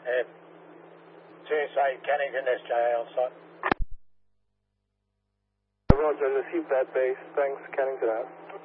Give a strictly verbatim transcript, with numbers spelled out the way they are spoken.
Uh, T S A Cannington, S J A on site. Roger, received that base. Thanks, Cannington out.